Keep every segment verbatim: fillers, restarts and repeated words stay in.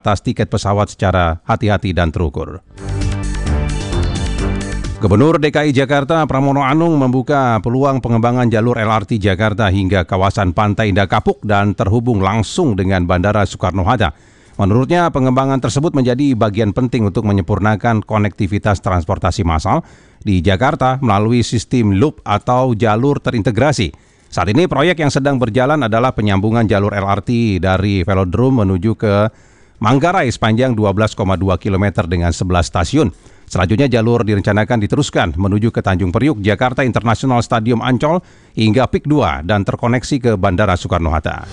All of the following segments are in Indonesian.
atas tiket pesawat secara hati-hati dan terukur. Gubernur D K I Jakarta Pramono Anung membuka peluang pengembangan jalur L R T Jakarta hingga kawasan Pantai Indah Kapuk dan terhubung langsung dengan Bandara Soekarno-Hatta. Menurutnya, pengembangan tersebut menjadi bagian penting untuk menyempurnakan konektivitas transportasi massal di Jakarta melalui sistem loop atau jalur terintegrasi. Saat ini proyek yang sedang berjalan adalah penyambungan jalur L R T dari Velodrome menuju ke Manggarai sepanjang dua belas koma dua kilometer dengan sebelas stasiun. Selanjutnya jalur direncanakan diteruskan menuju ke Tanjung Priuk, Jakarta International Stadium Ancol hingga P I K dua dan terkoneksi ke Bandara Soekarno-Hatta.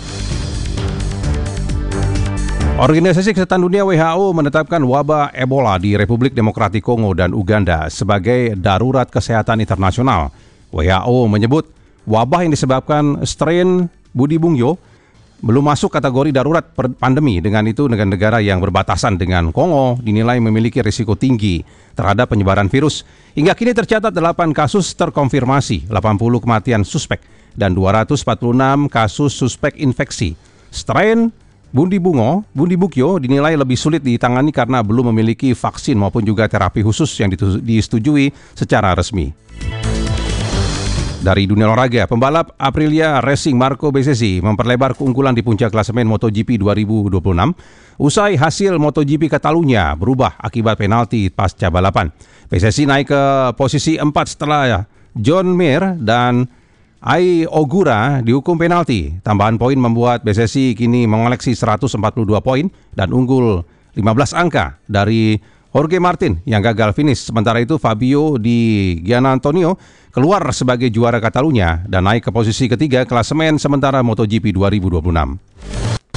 Organisasi Kesehatan Dunia W H O menetapkan wabah Ebola di Republik Demokratik Kongo dan Uganda sebagai darurat kesehatan internasional. W H O menyebut wabah yang disebabkan strain Budibungyo belum masuk kategori darurat pandemi. Dengan itu, negara-negara yang berbatasan dengan Kongo dinilai memiliki risiko tinggi terhadap penyebaran virus. Hingga kini tercatat delapan kasus terkonfirmasi, delapan puluh kematian suspek, dan dua ratus empat puluh enam kasus suspek infeksi. Strain Bundibungo, Bundibugyo dinilai lebih sulit ditangani karena belum memiliki vaksin maupun juga terapi khusus yang disetujui secara resmi. Dari dunia olahraga, pembalap Aprilia Racing Marco Bezzecchi memperlebar keunggulan di puncak klasemen MotoGP dua ribu dua puluh enam usai hasil MotoGP Catalunya berubah akibat penalti pasca balapan. Bezzecchi naik ke posisi empat setelah John Mir dan Ai Ogura dihukum penalti. Tambahan poin membuat Bezzecchi kini mengoleksi seratus empat puluh dua poin dan unggul lima belas angka dari Jorge Martin yang gagal finish. Sementara itu Fabio Di Gianantonio keluar sebagai juara Catalunya dan naik ke posisi ketiga klasemen sementara MotoGP dua ribu dua puluh enam.